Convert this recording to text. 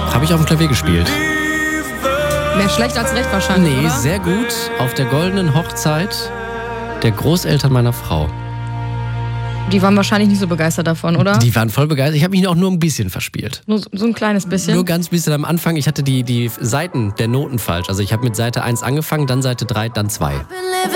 Habe ich auf dem Klavier gespielt. Mehr schlecht als recht wahrscheinlich, Nee, oder? sehr gut. Auf der goldenen Hochzeit der Großeltern meiner Frau. Die waren wahrscheinlich nicht so begeistert davon, oder? Die waren voll begeistert. Ich habe mich auch nur ein bisschen verspielt. Nur so ein kleines bisschen. Nur ganz bisschen am Anfang. Ich hatte die Seiten der Noten falsch. Also ich habe mit Seite 1 angefangen, dann Seite 3, dann 2.